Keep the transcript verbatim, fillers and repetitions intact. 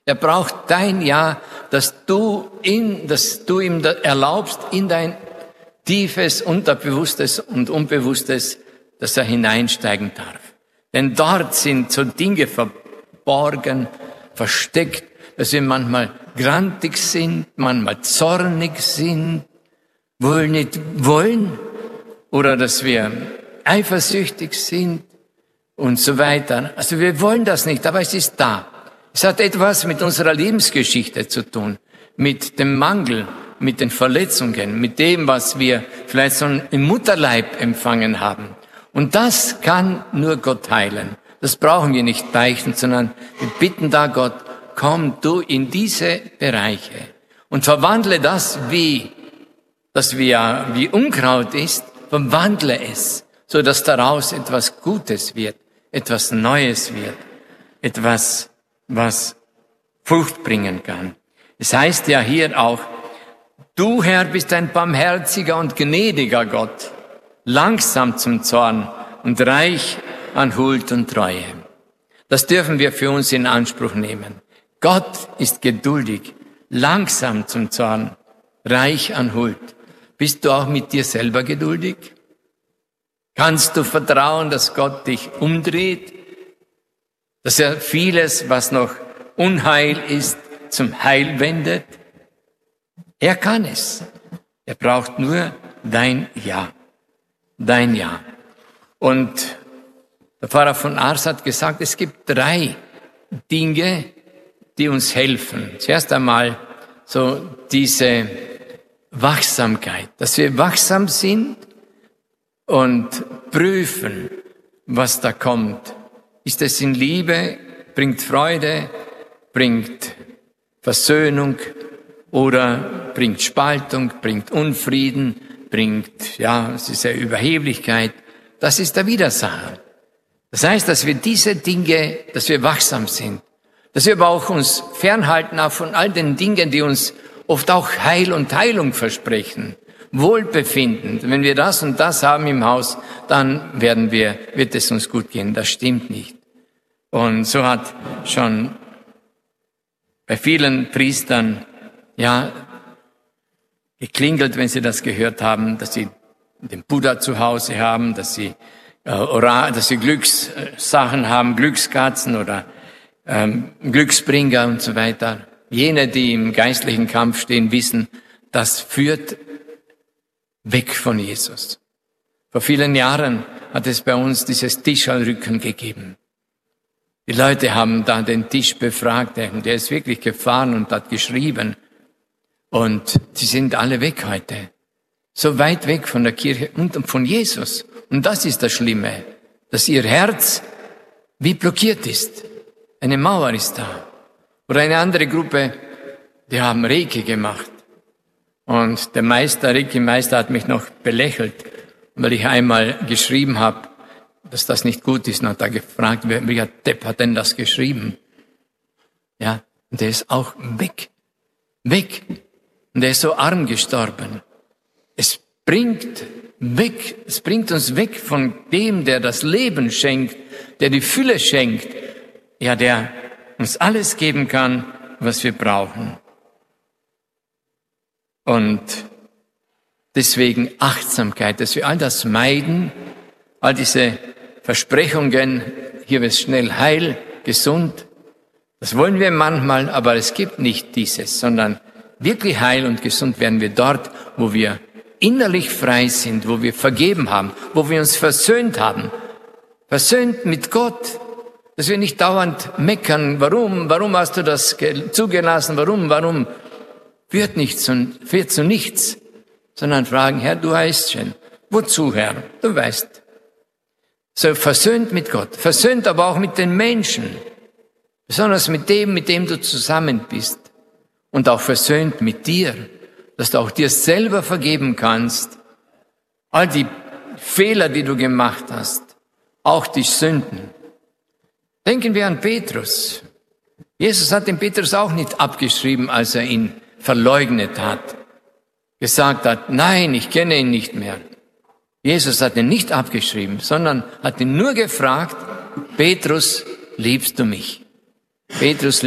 Er braucht dein Ja, dass du, in, dass du ihm erlaubst, in dein tiefes, Unterbewusstes und Unbewusstes, dass er hineinsteigen darf. Denn dort sind so Dinge verborgen, versteckt, dass wir manchmal grantig sind, manchmal zornig sind, wohl nicht wollen, oder dass wir eifersüchtig sind und so weiter. Also wir wollen das nicht, aber es ist da. Es hat etwas mit unserer Lebensgeschichte zu tun, mit dem Mangel, mit den Verletzungen, mit dem, was wir vielleicht schon im Mutterleib empfangen haben. Und das kann nur Gott heilen. Das brauchen wir nicht beichten, sondern wir bitten da Gott, komm du in diese Bereiche und verwandle das, wie das wir, wie Unkraut ist, verwandle es, so dass daraus etwas Gutes wird, etwas Neues wird, etwas, was Frucht bringen kann. Es heißt ja hier auch, du Herr bist ein barmherziger und gnädiger Gott, langsam zum Zorn und reich an Huld und Treue. Das dürfen wir für uns in Anspruch nehmen. Gott ist geduldig, langsam zum Zorn, reich an Huld. Bist du auch mit dir selber geduldig? Kannst du vertrauen, dass Gott dich umdreht? Dass er vieles, was noch Unheil ist, zum Heil wendet? Er kann es. Er braucht nur dein Ja. Dein Ja. Und der Pfarrer von Ars hat gesagt, es gibt drei Dinge, die uns helfen. Zuerst einmal so diese Wachsamkeit, dass wir wachsam sind und prüfen, was da kommt. Ist es in Liebe, bringt Freude, bringt Versöhnung oder bringt Spaltung, bringt Unfrieden, bringt, ja, es ist ja Überheblichkeit. Das ist der Widersacher. Das heißt, dass wir diese Dinge, dass wir wachsam sind, dass wir aber auch uns fernhalten auch von all den Dingen, die uns oft auch Heil und Heilung versprechen, Wohlbefinden. Wenn wir das und das haben im Haus, dann werden wir, wird es uns gut gehen. Das stimmt nicht. Und so hat schon bei vielen Priestern, ja, geklingelt, wenn sie das gehört haben, dass sie den Buddha zu Hause haben, dass sie, äh, Oral, dass sie Glückssachen haben, Glückskatzen oder ähm, Glücksbringer und so weiter. Jene, die im geistlichen Kampf stehen, wissen, das führt weg von Jesus. Vor vielen Jahren hat es bei uns dieses Tischalrücken gegeben. Die Leute haben da den Tisch befragt, der ist wirklich gefahren und hat geschrieben. Und sie sind alle weg heute. So weit weg von der Kirche und von Jesus. Und das ist das Schlimme, dass ihr Herz wie blockiert ist. Eine Mauer ist da. Oder eine andere Gruppe, die haben Reiki gemacht. Und der Meister, Reiki-Meister hat mich noch belächelt, weil ich einmal geschrieben habe, dass das nicht gut ist. Und hat er gefragt, welcher Depp hat denn das geschrieben? Ja, und der ist auch weg. Weg. Und er ist so arm gestorben. Es bringt weg, es bringt uns weg von dem, der das Leben schenkt, der die Fülle schenkt, ja, der uns alles geben kann, was wir brauchen. Und deswegen Achtsamkeit, dass wir all das meiden, all diese Versprechungen, hier wird es schnell heil, gesund, das wollen wir manchmal, aber es gibt nicht dieses, sondern wirklich heil und gesund werden wir dort, wo wir innerlich frei sind, wo wir vergeben haben, wo wir uns versöhnt haben. Versöhnt mit Gott, dass wir nicht dauernd meckern, warum, warum hast du das zugelassen, warum, warum, führt nichts und führt zu nichts, sondern fragen, Herr, du weißt schon, wozu, Herr, du weißt. So versöhnt mit Gott, versöhnt aber auch mit den Menschen, besonders mit dem, mit dem du zusammen bist. Und auch versöhnt mit dir, dass du auch dir selber vergeben kannst, all die Fehler, die du gemacht hast, auch die Sünden. Denken wir an Petrus. Jesus hat den Petrus auch nicht abgeschrieben, als er ihn verleugnet hat, gesagt hat, nein, ich kenne ihn nicht mehr. Jesus hat ihn nicht abgeschrieben, sondern hat ihn nur gefragt, Petrus, liebst du mich? Petrus